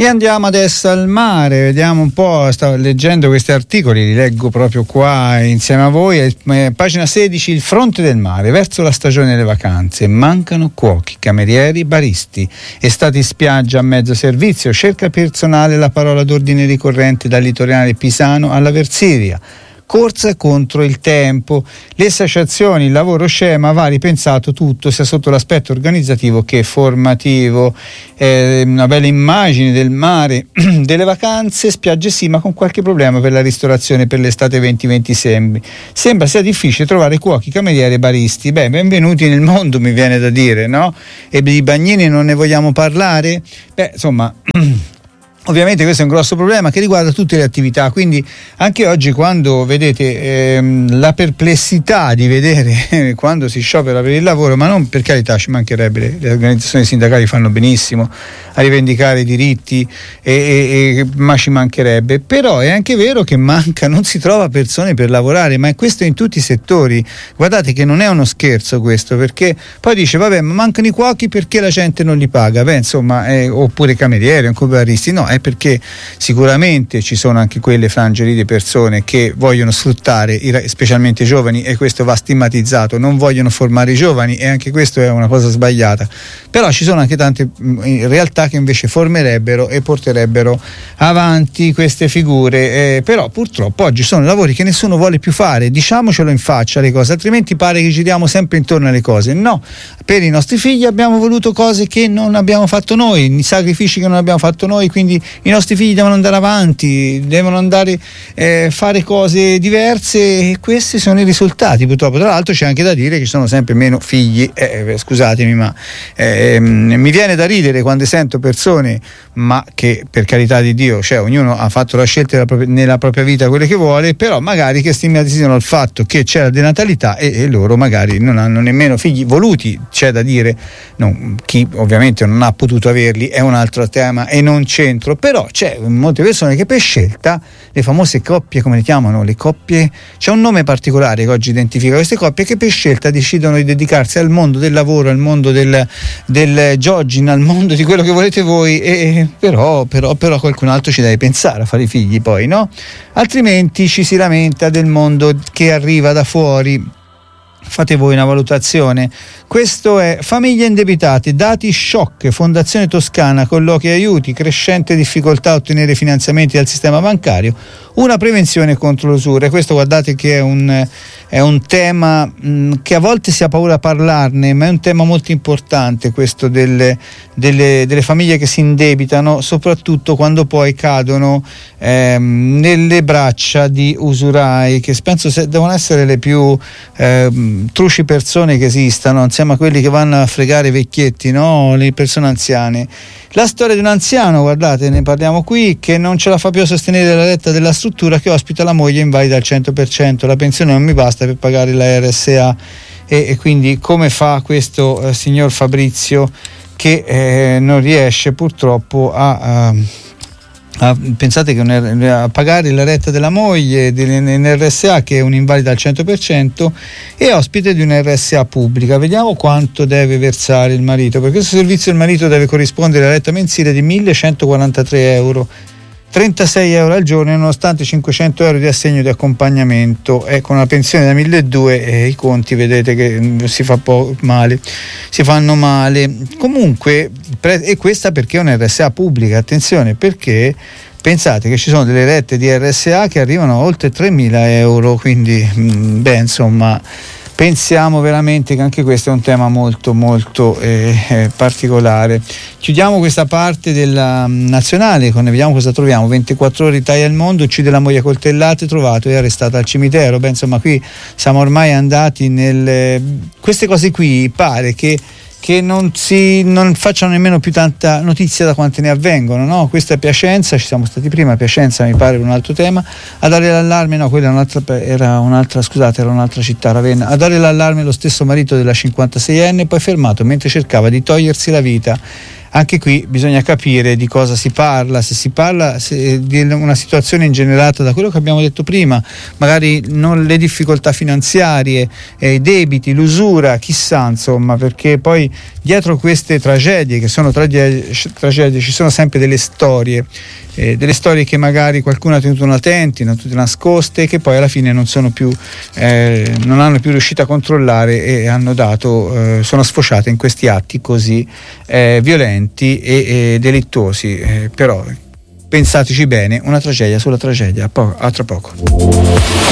E andiamo adesso al mare, vediamo un po', stavo leggendo questi articoli, li leggo proprio qua insieme a voi, pagina 16, il fronte del mare, verso la stagione delle vacanze, mancano cuochi, camerieri, baristi, estate in spiaggia a mezzo servizio, cerca personale, la parola d'ordine ricorrente dal litorale pisano alla Versilia. Corsa contro il tempo, le associazioni, il lavoro scema, va ripensato tutto sia sotto l'aspetto organizzativo che formativo. Una bella immagine del mare, delle vacanze, spiagge sì, ma con qualche problema per la ristorazione per l'estate 2020 sembra sia difficile trovare cuochi, camerieri e baristi. Benvenuti nel mondo, mi viene da dire, no? E di bagnini non ne vogliamo parlare? Insomma ovviamente questo è un grosso problema che riguarda tutte le attività, quindi anche oggi quando vedete la perplessità di vedere quando si sciopera per il lavoro, ma non, per carità, ci mancherebbe, le organizzazioni sindacali fanno benissimo a rivendicare i diritti, ma ci mancherebbe, però è anche vero che non si trova persone per lavorare, ma questo in tutti i settori. Guardate che non è uno scherzo questo, perché poi dice vabbè, ma mancano i cuochi perché la gente non li paga, oppure camerieri, ancora baristi, no, è perché sicuramente ci sono anche quelle frange lì di persone che vogliono sfruttare specialmente i giovani, e questo va stigmatizzato, non vogliono formare i giovani, e anche questo è una cosa sbagliata. Però ci sono anche tante realtà che invece formerebbero e porterebbero avanti queste figure, però purtroppo oggi sono lavori che nessuno vuole più fare, diciamocelo in faccia le cose, altrimenti pare che giriamo sempre intorno alle cose. No, per i nostri figli abbiamo voluto cose che non abbiamo fatto noi, i sacrifici che non abbiamo fatto noi, quindi i nostri figli devono andare avanti, devono andare fare cose diverse, e questi sono i risultati purtroppo. Tra l'altro c'è anche da dire che ci sono sempre meno figli, scusatemi, ma mi viene da ridere quando sento persone, ma che per carità di Dio, cioè ognuno ha fatto la scelta nella propria vita quelle che vuole, però magari che stigmatizzano il fatto che c'è la denatalità e loro magari non hanno nemmeno figli voluti. C'è da dire, no, chi ovviamente non ha potuto averli è un altro tema e non c'entro, però c'è molte persone che per scelta, le famose coppie, come le chiamano, le coppie, c'è un nome particolare che oggi identifica queste coppie, che per scelta decidono di dedicarsi al mondo del lavoro, al mondo del jogging, al mondo di quello che volete voi, però qualcun altro ci deve pensare a fare i figli poi, no? Altrimenti ci si lamenta del mondo che arriva da fuori. Fate voi una valutazione. Questo è Famiglie indebitate, dati shock, Fondazione Toscana, colloqui e aiuti, crescente difficoltà a ottenere finanziamenti dal sistema bancario, una prevenzione contro l'usura. Questo, guardate che è un tema che a volte si ha paura a parlarne, ma è un tema molto importante, questo delle famiglie che si indebitano, soprattutto quando poi cadono nelle braccia di usurai, che penso devono essere le più truci persone che esistano, insieme a quelli che vanno a fregare i vecchietti, no? Le persone anziane. La storia di un anziano, guardate, ne parliamo qui, che non ce la fa più a sostenere la retta della struttura che ospita la moglie invalida al 100%, la pensione non mi basta per pagare la RSA, e quindi come fa questo signor Fabrizio che non riesce purtroppo pensate che a pagare la retta della moglie in RSA, che è un'invalida al 100%, e ospite di una RSA pubblica. Vediamo quanto deve versare il marito. Per questo servizio il marito deve corrispondere alla retta mensile di 1.143 euro, 36 euro al giorno, nonostante 500 euro di assegno di accompagnamento, e con una pensione da 1.200 i conti vedete che si fanno male. Comunque, e questa perché è una RSA pubblica, attenzione, perché pensate che ci sono delle rette di RSA che arrivano a oltre 3.000 euro, quindi insomma, pensiamo veramente che anche questo è un tema molto molto particolare. Chiudiamo questa parte della nazionale vediamo cosa troviamo. 24 ore Italia al mondo, uccide la moglie a coltellate, trovato e arrestato al cimitero. Insomma, qui siamo ormai andati queste cose qui pare che non facciano nemmeno più tanta notizia da quante ne avvengono, no? Questa è Piacenza, ci siamo stati prima, Piacenza mi pare un altro tema. A dare l'allarme, no, quella era un'altra città, Ravenna. A dare l'allarme lo stesso marito della 56enne, poi fermato mentre cercava di togliersi la vita anche qui bisogna capire di cosa si parla, se si parla di una situazione ingenerata da quello che abbiamo detto prima, magari non le difficoltà finanziarie, i debiti, l'usura, chissà, insomma, perché poi dietro queste tragedie, che sono tragedie, ci sono sempre delle storie che magari qualcuno ha tenuto latenti, non tutte nascoste, che poi alla fine non sono più non hanno più riuscito a controllare e sono sfociate in questi atti così violenti e delittuosi, però pensateci bene, una tragedia sulla tragedia. A tra poco.